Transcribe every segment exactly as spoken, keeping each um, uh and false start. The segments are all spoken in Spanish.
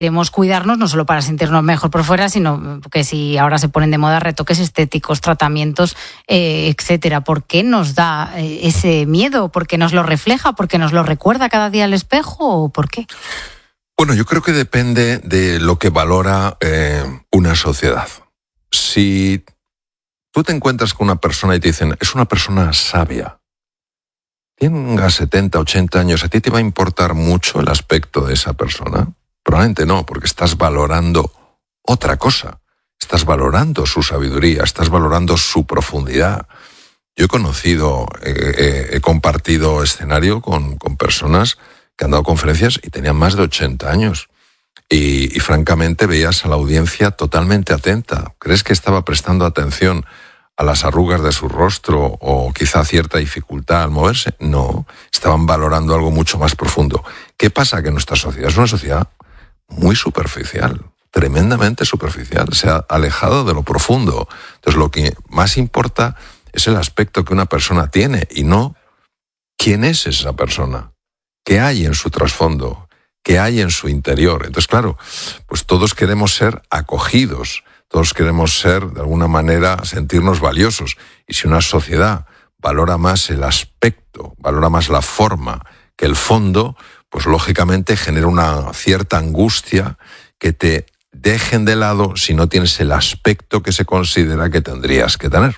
Debemos cuidarnos no solo para sentirnos mejor por fuera, sino que si ahora se ponen de moda retoques estéticos, tratamientos, eh, etcétera. ¿Por qué nos da eh, ese miedo? ¿Por qué nos lo refleja? ¿Por qué nos lo recuerda cada día al espejo? ¿O por qué? Bueno, yo creo que depende de lo que valora eh, una sociedad. Si tú te encuentras con una persona y te dicen, es una persona sabia, tenga setenta, ochenta años, ¿a ti te va a importar mucho el aspecto de esa persona? Probablemente no, porque estás valorando otra cosa. Estás valorando su sabiduría, estás valorando su profundidad. Yo he conocido, eh, eh, he compartido escenario con, con personas que han dado conferencias y tenían más de ochenta años. Y, y francamente veías a la audiencia totalmente atenta. ¿Crees que estaba prestando atención a las arrugas de su rostro o quizá cierta dificultad al moverse? No, estaban valorando algo mucho más profundo. ¿Qué pasa? Que nuestra sociedad es una sociedad muy superficial, tremendamente superficial, se ha alejado de lo profundo. Entonces lo que más importa es el aspecto que una persona tiene y no quién es esa persona, qué hay en su trasfondo, qué hay en su interior. Entonces, claro, pues todos queremos ser acogidos, todos queremos ser, de alguna manera, sentirnos valiosos. Y si una sociedad valora más el aspecto, valora más la forma que el fondo, pues lógicamente genera una cierta angustia que te dejen de lado si no tienes el aspecto que se considera que tendrías que tener.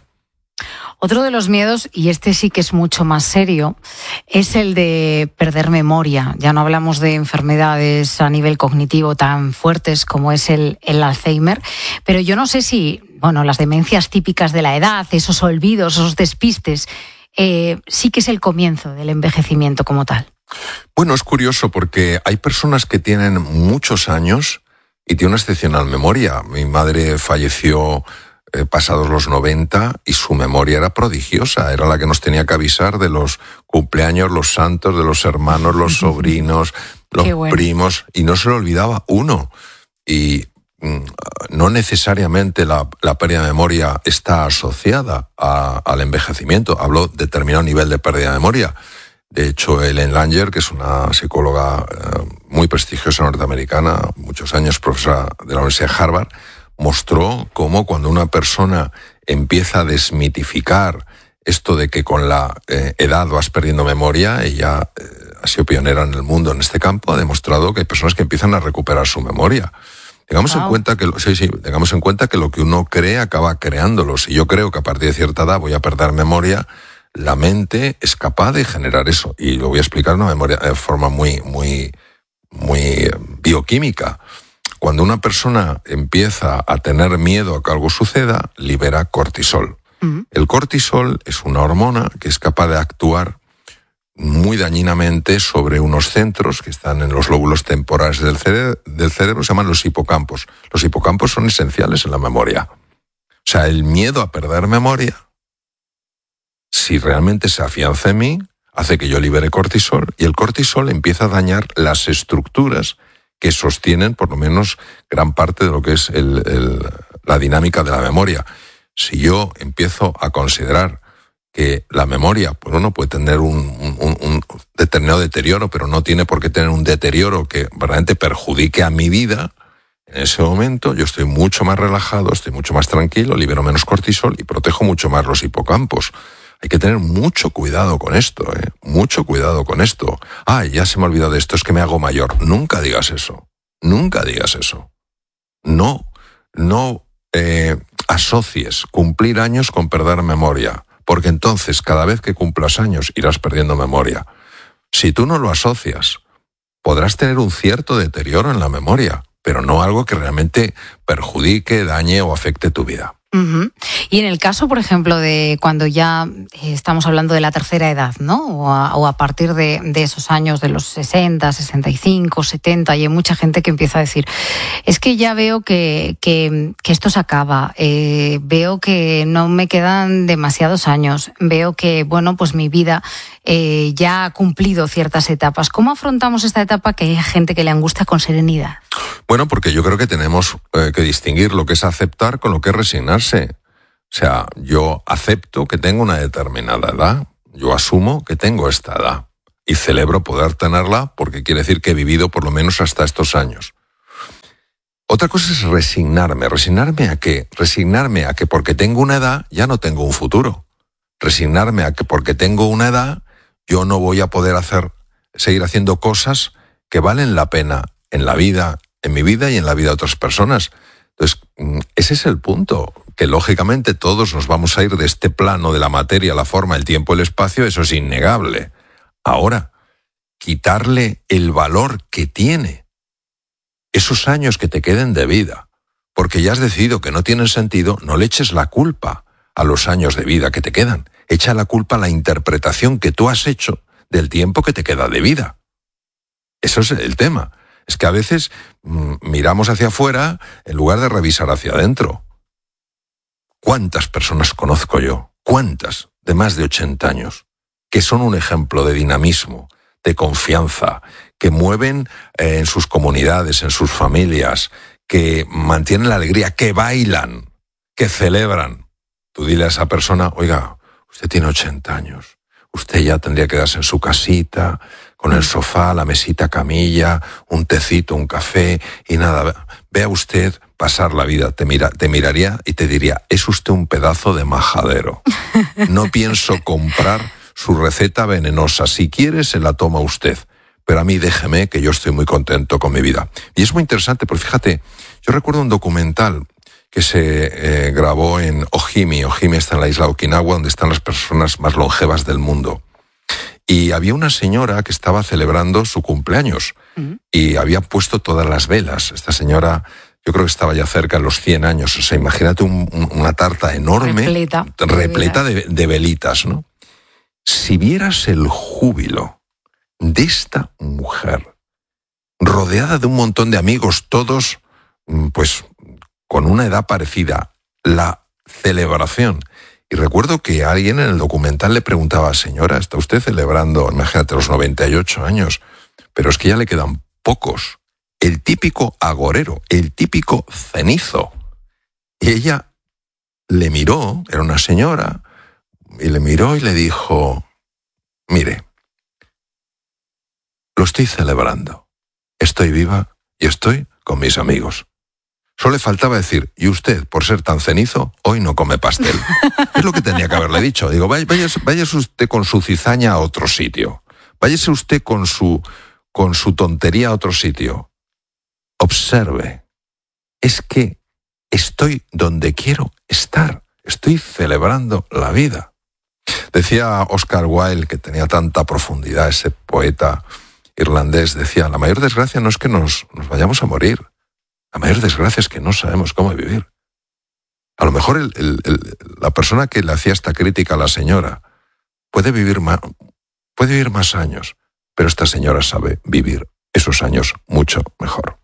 Otro de los miedos, y este sí que es mucho más serio, es el de perder memoria. Ya no hablamos de enfermedades a nivel cognitivo tan fuertes como es el, el Alzheimer, pero yo no sé si, bueno, las demencias típicas de la edad, esos olvidos, esos despistes, eh, sí que es el comienzo del envejecimiento como tal. Bueno, es curioso porque hay personas que tienen muchos años y tienen una excepcional memoria. Mi madre falleció eh, pasados los noventa y su memoria era prodigiosa. Era la que nos tenía que avisar de los cumpleaños, los santos, de los hermanos, los sobrinos, los bueno. primos, y no se le olvidaba uno. Y mm, no necesariamente la, la pérdida de memoria está asociada a, al envejecimiento. Hablo de determinado nivel de pérdida de memoria. De hecho, Ellen Langer, que es una psicóloga eh, muy prestigiosa norteamericana, muchos años profesora de la Universidad de Harvard, mostró cómo cuando una persona empieza a desmitificar esto de que con la eh, edad vas perdiendo memoria, ella eh, ha sido pionera en el mundo en este campo, ha demostrado que hay personas que empiezan a recuperar su memoria. Tengamos wow. en cuenta que sí, sí, tengamos en cuenta que lo que uno cree acaba creándolo. Si yo creo que a partir de cierta edad voy a perder memoria, la mente es capaz de generar eso, y lo voy a explicar de una memoria de forma muy, muy, muy bioquímica. Cuando una persona empieza a tener miedo a que algo suceda, libera cortisol. Uh-huh. El cortisol es una hormona que es capaz de actuar muy dañinamente sobre unos centros que están en los lóbulos temporales del cerebro, del cerebro, se llaman los hipocampos. Los hipocampos son esenciales en la memoria. O sea, el miedo a perder memoria, si realmente se afianza en mí, hace que yo libere cortisol, y el cortisol empieza a dañar las estructuras que sostienen por lo menos gran parte de lo que es el, el, la dinámica de la memoria. Si yo empiezo a considerar que la memoria, pues uno puede tener un, un, un determinado deterioro, pero no tiene por qué tener un deterioro que verdaderamente perjudique a mi vida, en ese momento yo estoy mucho más relajado, estoy mucho más tranquilo, libero menos cortisol y protejo mucho más los hipocampos. Hay que tener mucho cuidado con esto, ¿eh? Mucho cuidado con esto. Ah, ya se me ha olvidado de esto, es que me hago mayor. Nunca digas eso. Nunca digas eso. No, no eh, asocies cumplir años con perder memoria, porque entonces cada vez que cumplas años irás perdiendo memoria. Si tú no lo asocias, podrás tener un cierto deterioro en la memoria, pero no algo que realmente perjudique, dañe o afecte tu vida. Uh-huh. Y en el caso, por ejemplo, de cuando ya estamos hablando de la tercera edad, ¿no? O a, o a partir de, de esos años de los sesenta, sesenta y cinco, setenta, y hay mucha gente que empieza a decir, es que ya veo que, que, que esto se acaba, eh, veo que no me quedan demasiados años, veo que, bueno, pues mi vida eh, ya ha cumplido ciertas etapas. ¿Cómo afrontamos esta etapa que hay gente que le angustia con serenidad? Bueno, porque yo creo que tenemos eh, que distinguir lo que es aceptar con lo que es resignarse. O sea, yo acepto que tengo una determinada edad, yo asumo que tengo esta edad y celebro poder tenerla porque quiere decir que he vivido por lo menos hasta estos años. Otra cosa es resignarme. ¿Resignarme a qué? Resignarme a que porque tengo una edad ya no tengo un futuro. Resignarme a que porque tengo una edad yo no voy a poder hacer, seguir haciendo cosas que valen la pena en la vida, en mi vida y en la vida de otras personas. Entonces, ese es el punto, que lógicamente todos nos vamos a ir de este plano de la materia, la forma, el tiempo, el espacio, eso es innegable. Ahora, quitarle el valor que tiene esos años que te queden de vida, porque ya has decidido que no tienen sentido, no le eches la culpa a los años de vida que te quedan. Echa la culpa a la interpretación que tú has hecho del tiempo que te queda de vida. Eso es el tema. Es que a veces mmm, miramos hacia afuera en lugar de revisar hacia adentro. ¿Cuántas personas conozco yo? ¿Cuántas? De más de ochenta años, que son un ejemplo de dinamismo, de confianza, que mueven eh, en sus comunidades, en sus familias, que mantienen la alegría, que bailan, que celebran. Tú dile a esa persona, oiga, usted tiene ochenta años, usted ya tendría que quedarse en su casita, con el sofá, la mesita camilla, un tecito, un café y nada. Vea usted pasar la vida, te, mira, te miraría y te diría, es usted un pedazo de majadero. No pienso comprar su receta venenosa. Si quiere, se la toma usted. Pero a mí déjeme que yo estoy muy contento con mi vida. Y es muy interesante, porque fíjate, yo recuerdo un documental que se eh, grabó en Ojimi. Ojimi está en la isla de Okinawa, donde están las personas más longevas del mundo. Y había una señora que estaba celebrando su cumpleaños uh-huh. y había puesto todas las velas. Esta señora, yo creo que estaba ya cerca de los cien años. O sea, imagínate un, un, una tarta enorme, repleta, repleta de, de velitas, ¿no? Si vieras el júbilo de esta mujer, rodeada de un montón de amigos, todos, pues, con una edad parecida, la celebración. Y recuerdo que alguien en el documental le preguntaba, señora, ¿está usted celebrando, imagínate, los noventa y ocho años? Pero es que ya le quedan pocos. El típico agorero, el típico cenizo. Y ella le miró, era una señora, y le miró y le dijo, mire, lo estoy celebrando. Estoy viva y estoy con mis amigos. Solo le faltaba decir, y usted, por ser tan cenizo, hoy no come pastel. Es lo que tenía que haberle dicho. Digo, váyase, váyase usted con su cizaña a otro sitio. Váyase usted con su, con su tontería a otro sitio. Observe. Es que estoy donde quiero estar. Estoy celebrando la vida. Decía Oscar Wilde, que tenía tanta profundidad, ese poeta irlandés, decía, la mayor desgracia no es que nos, nos vayamos a morir. La mayor desgracia es que no sabemos cómo vivir. A lo mejor el, el, el, la persona que le hacía esta crítica a la señora puede vivir más, puede vivir más años, pero esta señora sabe vivir esos años mucho mejor.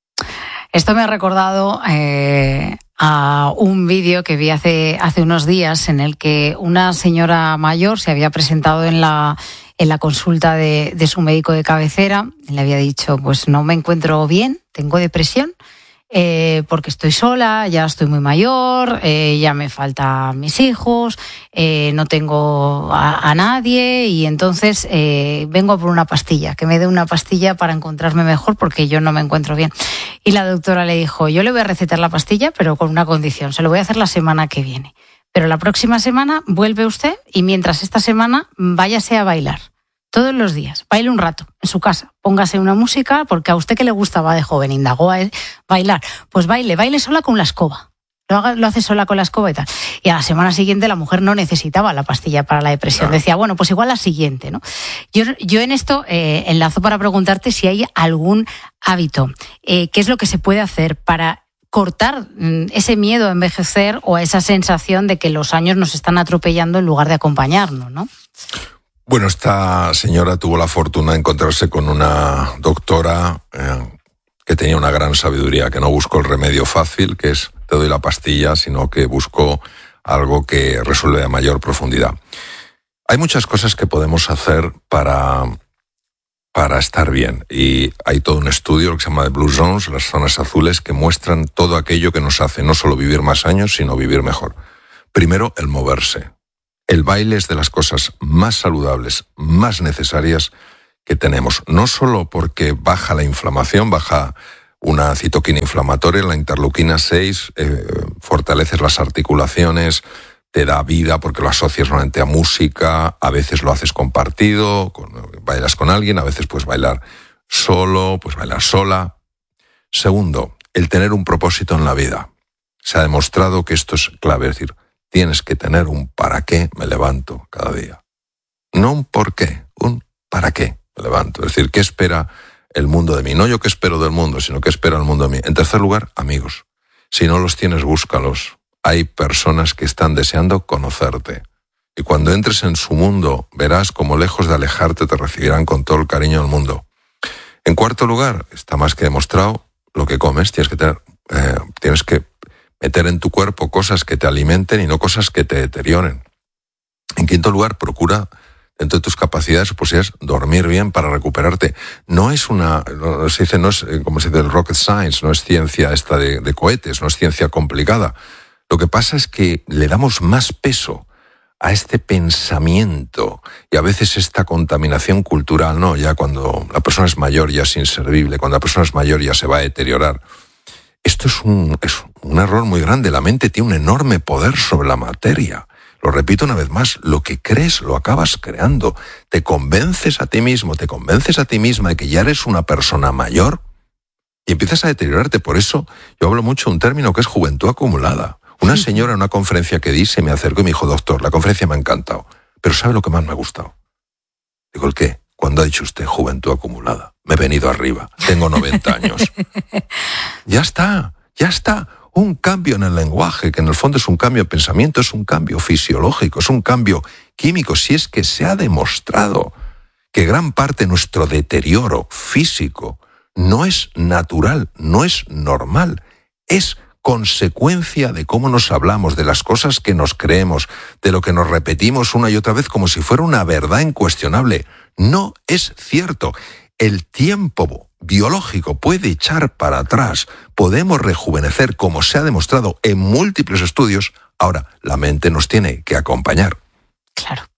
Esto me ha recordado eh, a un vídeo que vi hace, hace unos días en el que una señora mayor se había presentado en la, en la consulta de, de su médico de cabecera y le había dicho, pues no me encuentro bien, tengo depresión. Eh, porque estoy sola, ya estoy muy mayor, eh, ya me faltan mis hijos, eh, no tengo a, a nadie y entonces eh, vengo a por una pastilla, que me dé una pastilla para encontrarme mejor porque yo no me encuentro bien. Y la doctora le dijo, yo le voy a recetar la pastilla, pero con una condición, se lo voy a hacer la semana que viene. Pero la próxima semana vuelve usted y mientras esta semana váyase a bailar. Todos los días, baile un rato en su casa, póngase una música, porque a usted que le gustaba de joven, indagó a él, bailar, pues baile, baile sola con la escoba, lo, haga, lo hace sola con la escoba y tal. Y a la semana siguiente la mujer no necesitaba la pastilla para la depresión, claro. Decía, bueno, pues igual la siguiente, ¿no? Yo, yo en esto eh, enlazo para preguntarte si hay algún hábito, eh, qué es lo que se puede hacer para cortar ese miedo a envejecer o a esa sensación de que los años nos están atropellando en lugar de acompañarnos, ¿no? Bueno, esta señora tuvo la fortuna de encontrarse con una doctora eh, que tenía una gran sabiduría, que no buscó el remedio fácil, que es te doy la pastilla, sino que buscó algo que resuelve a mayor profundidad. Hay muchas cosas que podemos hacer para, para estar bien y hay todo un estudio que se llama The Blue Zones, las zonas azules, que muestran todo aquello que nos hace no solo vivir más años, sino vivir mejor. Primero, el moverse. El baile es de las cosas más saludables, más necesarias que tenemos. No solo porque baja la inflamación, baja una citoquina inflamatoria, la interleuquina seis, eh, fortaleces las articulaciones, te da vida porque lo asocias normalmente a música, a veces lo haces compartido, con, bailas con alguien, a veces puedes bailar solo, pues bailar sola. Segundo, el tener un propósito en la vida. Se ha demostrado que esto es clave, es decir, tienes que tener un para qué me levanto cada día. No un por qué, un para qué me levanto. Es decir, ¿qué espera el mundo de mí? No yo qué espero del mundo, sino qué espera el mundo de mí. En tercer lugar, amigos. Si no los tienes, búscalos. Hay personas que están deseando conocerte. Y cuando entres en su mundo, verás cómo lejos de alejarte te recibirán con todo el cariño del mundo. En cuarto lugar, está más que demostrado, lo que comes. Tienes que tener, eh, tienes que meter en tu cuerpo cosas que te alimenten y no cosas que te deterioren. En quinto lugar, procura, dentro de tus capacidades o posibilidades, dormir bien para recuperarte. No es una, no, se dice, no es como se dice el rocket science, no es ciencia esta de, de cohetes, no es ciencia complicada. Lo que pasa es que le damos más peso a este pensamiento y a veces esta contaminación cultural, ¿no? Ya cuando la persona es mayor ya es inservible, cuando la persona es mayor ya se va a deteriorar. Esto es un, es un error muy grande. La mente tiene un enorme poder sobre la materia. Lo repito una vez más, lo que crees lo acabas creando. Te convences a ti mismo, te convences a ti misma de que ya eres una persona mayor y empiezas a deteriorarte. Por eso yo hablo mucho de un término que es juventud acumulada. Una señora en una conferencia que di se me acercó y me dijo, doctor, la conferencia me ha encantado, pero ¿sabe lo que más me ha gustado? Digo, ¿el qué? Cuando ha dicho usted juventud acumulada. Me he venido arriba, tengo noventa años. Ya está, ya está. Un cambio en el lenguaje, que en el fondo es un cambio de pensamiento, es un cambio fisiológico, es un cambio químico. Si es que se ha demostrado que gran parte de nuestro deterioro físico no es natural, no es normal, es consecuencia de cómo nos hablamos, de las cosas que nos creemos, de lo que nos repetimos una y otra vez como si fuera una verdad incuestionable. No es cierto. El tiempo biológico puede echar para atrás. Podemos rejuvenecer, como se ha demostrado en múltiples estudios. Ahora, la mente nos tiene que acompañar. Claro.